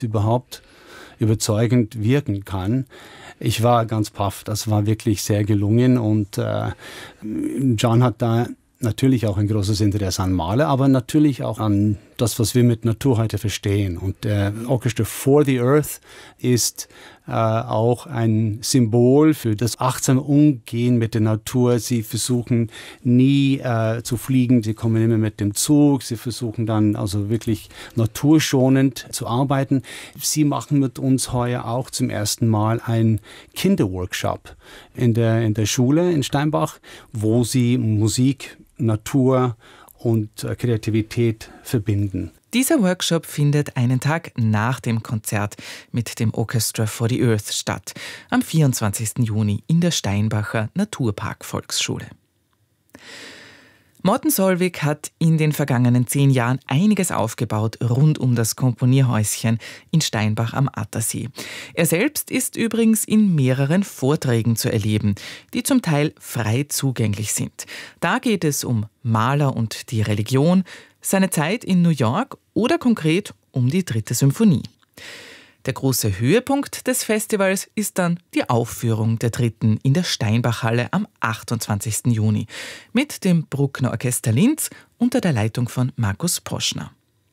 überhaupt überzeugend wirken kann. Ich war ganz baff, das war wirklich sehr gelungen und John hat da natürlich auch ein großes Interesse an Mahler, aber natürlich auch an das, was wir mit Natur heute verstehen. Und der Orchestra for the Earth ist auch ein Symbol für das achtsame Umgehen mit der Natur. Sie versuchen nie zu fliegen, sie kommen immer mit dem Zug, sie versuchen dann also wirklich naturschonend zu arbeiten. Sie machen mit uns heuer auch zum ersten Mal einen Kinderworkshop in der Schule in Steinbach, wo sie Musik, Natur und Kreativität verbinden. Dieser Workshop findet einen Tag nach dem Konzert mit dem Orchestra for the Earth statt, am 24. Juni in der Steinbacher Naturpark Volksschule. Morten Solvik hat in den vergangenen 10 Jahren einiges aufgebaut rund um das Komponierhäuschen in Steinbach am Attersee. Er selbst ist übrigens in mehreren Vorträgen zu erleben, die zum Teil frei zugänglich sind. Da geht es um Mahler und die Religion, seine Zeit in New York oder konkret um die 3. Symphonie. Der große Höhepunkt des Festivals ist dann die Aufführung der 3. in der Steinbachhalle am 28. Juni mit dem Bruckner Orchester Linz unter der Leitung von Markus Poschner.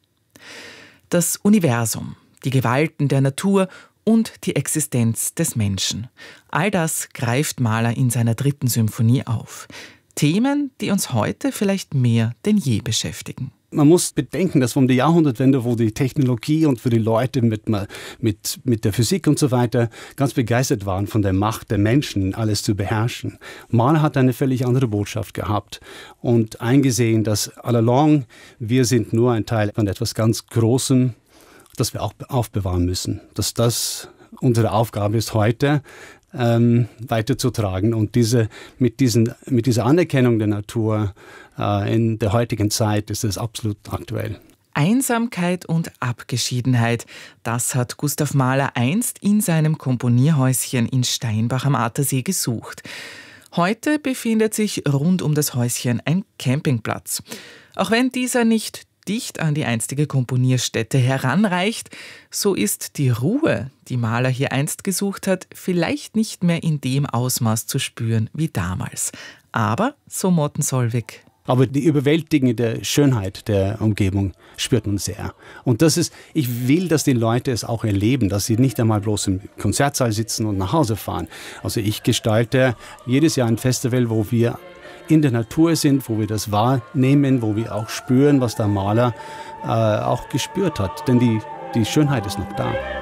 Das Universum, die Gewalten der Natur und die Existenz des Menschen. All das greift Mahler in seiner 3. Symphonie auf. Themen, die uns heute vielleicht mehr denn je beschäftigen. Man muss bedenken, dass um die Jahrhundertwende, wo die Technologie und für die Leute mit der Physik und so weiter ganz begeistert waren von der Macht der Menschen, alles zu beherrschen. Mahler hat eine völlig andere Botschaft gehabt und eingesehen, dass all along wir sind nur ein Teil von etwas ganz Großem, das wir auch aufbewahren müssen. Dass das unsere Aufgabe ist heute, weiterzutragen und mit dieser Anerkennung der Natur in der heutigen Zeit ist es absolut aktuell. Einsamkeit und Abgeschiedenheit, das hat Gustav Mahler einst in seinem Komponierhäuschen in Steinbach am Attersee gesucht. Heute befindet sich rund um das Häuschen ein Campingplatz. Auch wenn dieser nicht dicht an die einstige Komponierstätte heranreicht, so ist die Ruhe, die Mahler hier einst gesucht hat, vielleicht nicht mehr in dem Ausmaß zu spüren wie damals. Aber, so Morten Solvik, aber die überwältigende Schönheit der Umgebung spürt man sehr. Und ich will, dass die Leute es auch erleben, dass sie nicht einmal bloß im Konzertsaal sitzen und nach Hause fahren. Also ich gestalte jedes Jahr ein Festival, wo wir in der Natur sind, wo wir das wahrnehmen, wo wir auch spüren, was der Mahler auch gespürt hat. Denn die Schönheit ist noch da.